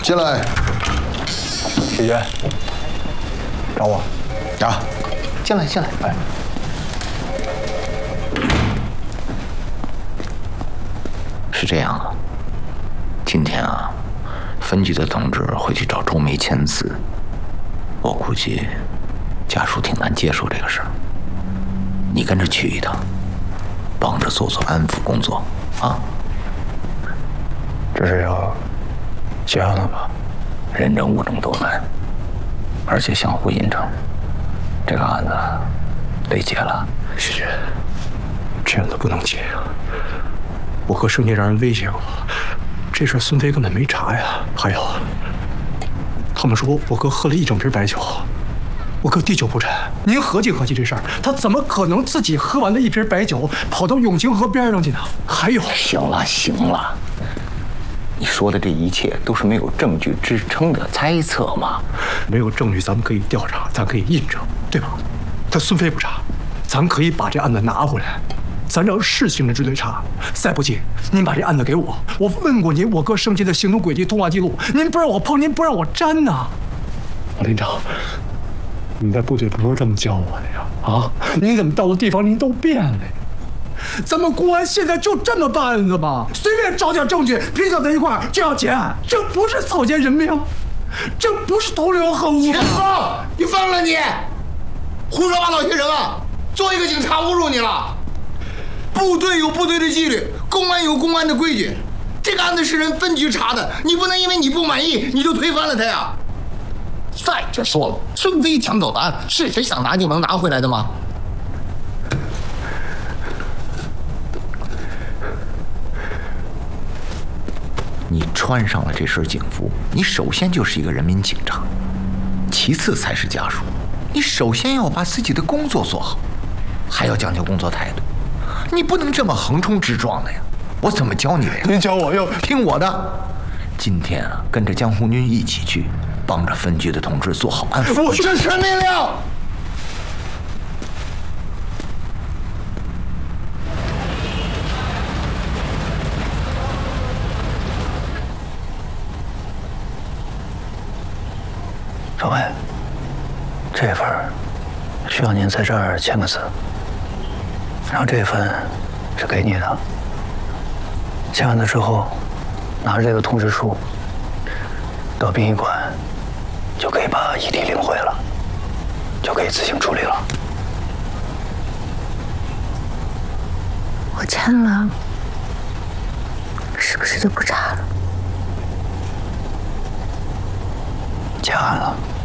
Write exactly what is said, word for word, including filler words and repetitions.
进来。 许娟，找我。 啊， 进来，进来。哎， 是这样啊，今天啊，分局的同志会去找周梅签字，我估计家属挺难接受这个事儿。你跟着去一趟，帮着做做安抚工作啊。 这是要结案了吧？ 人证物证都来，而且相互印证，这个案子得结了。 许娟，这样的不能结呀！我哥生前让人威胁过，这事孙飞根本没查呀。还有，他们说我哥喝了一整瓶白酒，我哥滴酒不沾。您合计合计这事儿，他怎么可能自己喝完了一瓶白酒，跑到永清河边上去呢？还有， 行了行了，你说的这一切都是没有证据支撑的猜测嘛？ 没有证据，咱们可以调查，咱可以印证，对吧？他孙飞不查，咱可以把这案子拿回来，咱让市刑侦支队查。再不济，您把这案子给我，我问过您，我哥生前的行动轨迹、通话记录，您不让我碰，您不让我沾呐。连长，你在部队不是这么教我的呀？啊，您怎么到了地方您都变了呀？咱们公安现在就这么办案子吗？随便找点证据拼凑在一块儿就要结案，这不是草菅人命，这不是同流合污吗？ 田丰，你疯了你！胡说八道些什么？作为一个警察侮辱你了。部队有部队的纪律，公安有公安的规矩。这个案子是人分局查的，你不能因为你不满意你就推翻了他呀。再者说了，孙飞抢走的案是谁想拿就能拿回来的吗？ 你穿上了这身警服，你首先就是一个人民警察，其次才是家属。你首先要把自己的工作做好，还要讲究工作态度。你不能这么横冲直撞的呀！我怎么教你的呀？ 您教我又听我的。今天啊，跟着江红军一起去，帮着分局的同志做好安抚。 我这是命令。 少尉，这份需要您在这儿签个字，然后这份是给你的。签完了之后，拿着这个通知书到殡仪馆，就可以把遗体领回了，就可以自行处理了。 我签了，是不是就不查了？ 结案了。